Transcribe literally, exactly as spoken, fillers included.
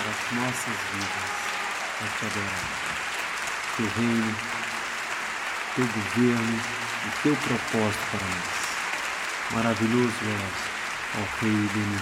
para as nossas vidas é te adorar. Teu reino, teu governo e teu propósito para nós. Maravilhoso és, ó Rei do Universo.